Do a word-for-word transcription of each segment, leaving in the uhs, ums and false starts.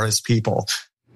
are as people.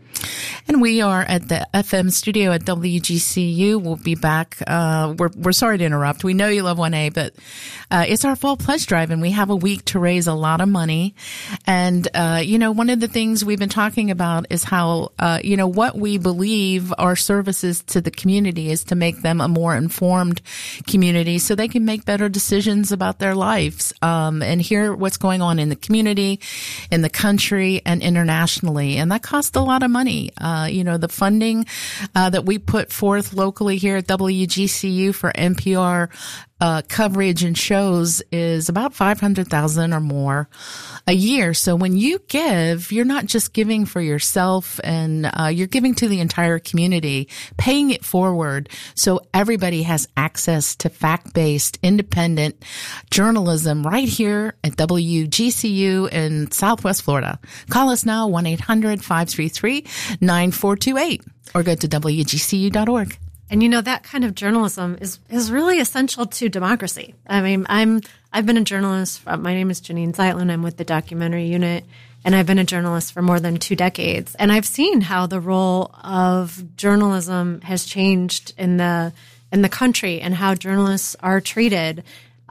And we are at the F M studio at W G C U. We'll be back. Uh, we're, we're sorry to interrupt. We know you love one A, but, uh, it's our fall pledge drive and we have a week to raise a lot of money. And, uh, you know, one of the things we've been talking about is how, uh, you know, what we believe our services to the community is to make them a more informed community so they can make better decisions about their lives, um, and hear what's going on in the community, in the country, and internationally. And that costs a lot of money. Uh, you know, the funding uh, that we put forth locally here at W G C U for N P R uh, coverage and shows is about five hundred thousand dollars or more a year. So when you give, you're not just giving for yourself, and uh, you're giving to the entire community, paying it forward so everybody has access to fact-based, independent journalism right here at W G C U in Southwest Florida. Call us now, one eight hundred five three three nine four two eight, or go to W G C U dot org. And, you know, that kind of journalism is, is really essential to democracy. I mean, I'm, I've been a journalist. My name is Janine Zeitlin. I'm with the documentary unit, and I've been a journalist for more than two decades. And I've seen how the role of journalism has changed in the, in the country and how journalists are treated.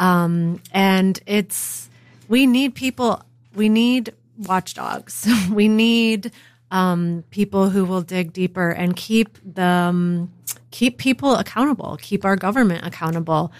Um, and it's, we need people, we need watchdogs. We need, um, people who will dig deeper and keep the, um, keep people accountable, keep our government accountable.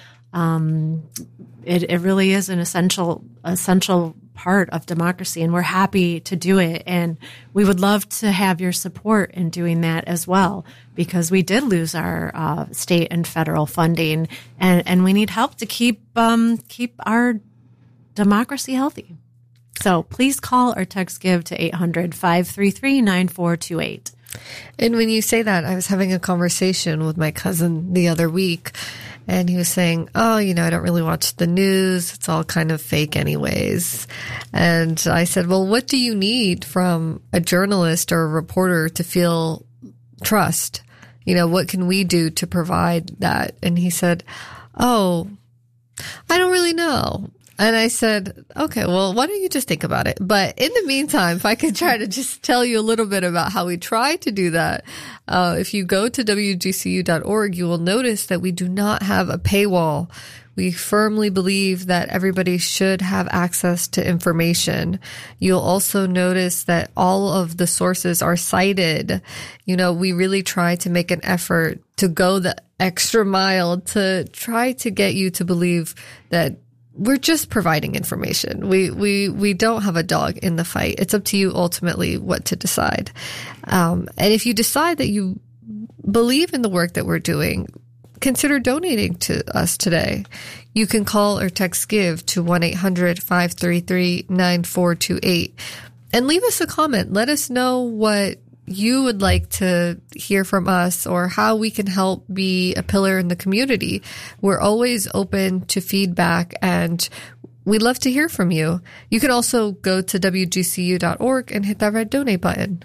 Um, it, it really is an essential, essential part of democracy, and we're happy to do it. And we would love to have your support in doing that as well, because we did lose our uh, state and federal funding, and, and we need help to keep um, keep our democracy healthy. So please call or text GIVE to eight hundred five three three nine four two eight. And when you say that, I was having a conversation with my cousin the other week, and he was saying, oh, you know, I don't really watch the news. It's all kind of fake anyways. And I said, well, what do you need from a journalist or a reporter to feel trust? You know, what can we do to provide that? And he said, oh, I don't really know. And I said, okay, well, why don't you just think about it? But in the meantime, if I could try to just tell you a little bit about how we try to do that. Uh, if you go to W G C U dot org, you will notice that we do not have a paywall. We firmly believe that everybody should have access to information. You'll also notice that all of the sources are cited. You know, we really try to make an effort to go the extra mile to try to get you to believe that we're just providing information. We, we, we don't have a dog in the fight. It's up to you ultimately what to decide. Um, and if you decide that you believe in the work that we're doing, consider donating to us today. You can call or text GIVE to one eight hundred five three three nine four two eight and leave us a comment. Let us know what you would like to hear from us or how we can help be a pillar in the community. We're always open to feedback, and we'd love to hear from you. You can also go to W G C U dot org and hit that red donate button.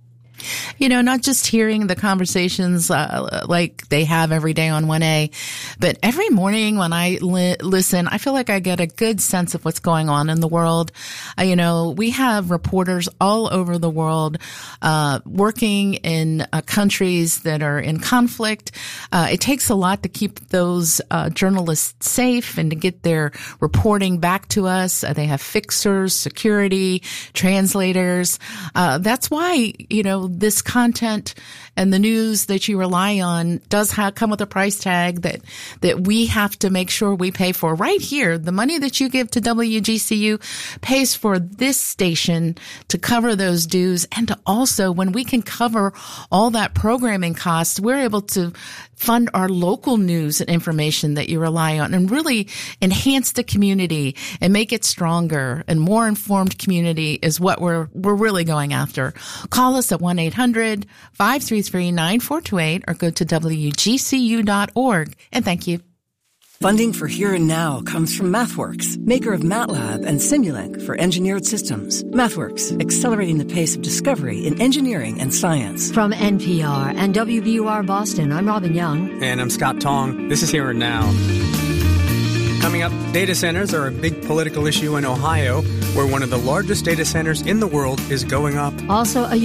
You know, not just hearing the conversations uh, like they have every day on one A, but every morning when I li- listen, I feel like I get a good sense of what's going on in the world. Uh, you know, we have reporters all over the world uh working in uh, countries that are in conflict. Uh, it takes a lot to keep those uh, journalists safe and to get their reporting back to us. Uh, they have fixers, security, translators. Uh, that's why, you know, this content and the news that you rely on does have, come with a price tag that, that we have to make sure we pay for right here. The money that you give to W G C U pays for this station to cover those dues, and to also, when we can cover all that programming costs, we're able to fund our local news and information that you rely on and really enhance the community and make it stronger. And more informed community is what we're, we're really going after. Call us at one eight hundred five three three nine four two eight or go to W G C U dot org. And thank you. Funding for Here and Now comes from MathWorks, maker of MATLAB and Simulink for engineered systems. MathWorks, accelerating the pace of discovery in engineering and science. From N P R and W B U R Boston, I'm Robin Young. And I'm Scott Tong. This is Here and Now. Coming up, data centers are a big political issue in Ohio, where one of the largest data centers in the world is going up. Also, a